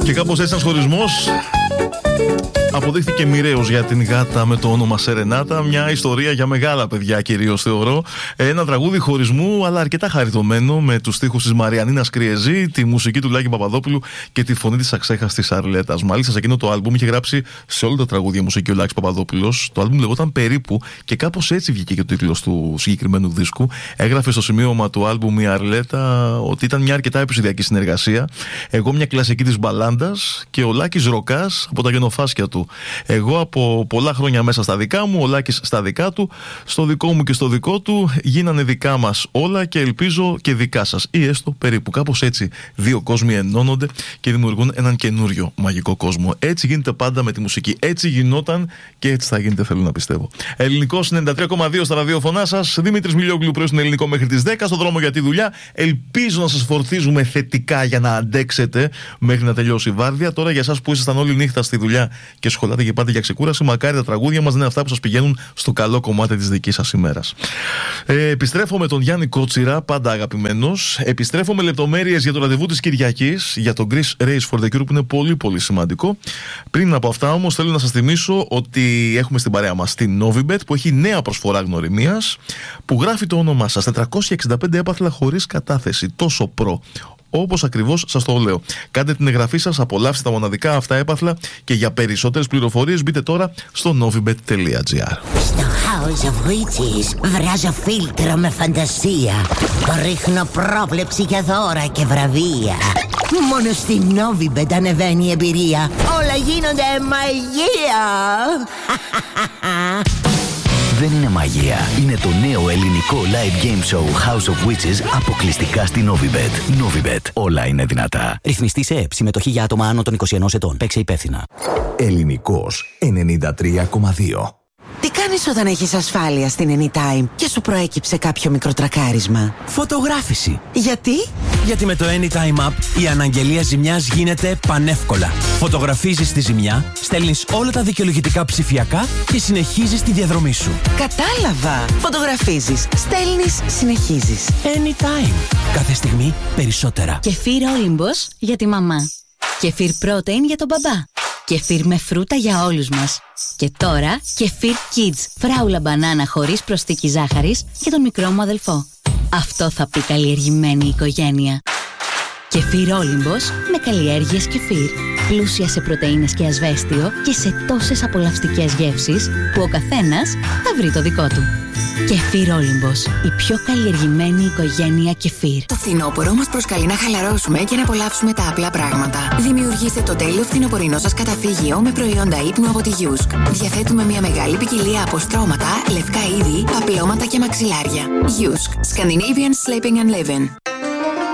Και κάπως έτσι ένας χωρισμός αποδείχθηκε μοιραίος για την γάτα με το όνομα Σερενάτα. Μια ιστορία για μεγάλα παιδιά, κυρίως θεωρώ. Ένα τραγούδι χωρισμού, αλλά αρκετά χαριτωμένο, με τους στίχους της Μαριανίνας Κριεζή, τη μουσική του Λάκη Παπαδόπουλου και τη φωνή της αξέχαστης Αρλέτας. Μάλιστα, σε εκείνο το άλμπουμ είχε γράψει σε όλα τα τραγούδια μουσική ο Λάκης Παπαδόπουλος. Το άλμπουμ λεγόταν Περίπου και κάπως έτσι βγήκε και ο τίτλος του συγκεκριμένου δίσκου. Έγραφε στο σημείωμα του άλμπουμ η Αρλέτα ότι ήταν μια αρκετά επεισοδιακή συνεργασία. Εγώ μια κλασική της μπαλάντας και ο Λάκης ροκάς από τα γενοφάσκια του. Εγώ από πολλά χρόνια μέσα στα δικά μου, ο Λάκης στα δικά του, στο δικό μου και στο δικό του, γίνανε δικά μας όλα και ελπίζω και δικά σας. Ή έστω περίπου. Κάπως έτσι δύο κόσμοι ενώνονται και δημιουργούν έναν καινούριο μαγικό κόσμο. Έτσι γίνεται πάντα με τη μουσική. Έτσι γινόταν και έτσι θα γίνεται, θέλω να πιστεύω. Ελληνικός 93,2 στα ραδιοφωνά σας. Δημήτρης Μιλιόγλου πρωί στον Ελληνικό μέχρι τις 10 στο δρόμο για τη δουλειά. Ελπίζω να σας φορτίζουμε θετικά για να αντέξετε μέχρι να τελειώσει η βάρδια. Τώρα για εσάς που ήσασταν όλη νύχτα στη δουλειά και σχολάτε και πάτε για ξεκούραση, μακάρι τα τραγούδια μας να είναι αυτά που σας πηγαίνουν στο καλό κομμάτι της δικής σας ημέρας. Επιστρέφω με τον Γιάννη Κότσιρα, πάντα αγαπημένος. Επιστρέφω με λεπτομέρειες για το ραντεβού της Κυριακής, για το Greece Race for the Cure που είναι πολύ πολύ σημαντικό. Πριν από αυτά όμως θέλω να σας θυμίσω ότι έχουμε στην παρέα μας την Novibet που έχει νέα προσφορά γνωριμίας που γράφει το όνομά σας. 465 έπαθλα χωρίς κατάθεση. Τόσο προ. Όπως ακριβώς σας το λέω. Κάντε την εγγραφή σας, απολαύστε τα μοναδικά αυτά έπαθλα και για περισσότερες πληροφορίες μπείτε τώρα στο novibet.gr. Στο House of Witches βράζω φίλτρο με φαντασία. Ρίχνω πρόβλεψη για δώρα και βραβεία. Μόνο στη Novibet ανεβαίνει η εμπειρία. Όλα γίνονται μαγεία. Δεν είναι μαγεία. Είναι το νέο ελληνικό live game show House of Witches αποκλειστικά στη Novibet. Novibet. Όλα είναι δυνατά. Ρυθμιστή σε ΕΠ. Συμμετοχή για άτομα άνω των 21 ετών. Παίξε υπεύθυνα. Ελληνικός 93,2. Τι κάνεις όταν έχεις ασφάλεια στην Anytime και σου προέκυψε κάποιο μικρό τρακάρισμα? Φωτογράφηση. Γιατί? Γιατί με το Anytime App η αναγγελία ζημιάς γίνεται πανεύκολα. Φωτογραφίζεις τη ζημιά, στέλνεις όλα τα δικαιολογητικά ψηφιακά και συνεχίζεις τη διαδρομή σου. Κατάλαβα. Φωτογραφίζεις, στέλνεις, συνεχίζεις. Anytime. Κάθε στιγμή περισσότερα. Κεφίρ Όλυμπος για τη μαμά. Κεφίρ Protein για τον μπαμπά. Κεφίρ με φρούτα για όλους μας. Και τώρα Κεφίρ Kids, φράουλα μπανάνα χωρίς προσθήκη ζάχαρης για τον μικρό μου αδελφό. Αυτό θα πει καλλιεργημένη οικογένεια. Κεφίρ Όλυμπος με καλλιέργειες κεφίρ. Πλούσια σε πρωτεΐνες και ασβέστιο και σε τόσες απολαυστικές γεύσεις που ο καθένας θα βρει το δικό του. Κεφίρ Όλυμπος, η πιο καλλιεργημένη οικογένεια κεφίρ. Το φθινόπωρο μας προσκαλεί να χαλαρώσουμε και να απολαύσουμε τα απλά πράγματα. Δημιουργήστε το τέλειο φθινοπορεινό σας καταφύγιο με προϊόντα ύπνου από τη Yusk. Διαθέτουμε μια μεγάλη ποικιλία από στρώματα, λευκά είδη, παπλώματα και μαξιλάρια. Yusk. Scandinavian Sleeping and Living.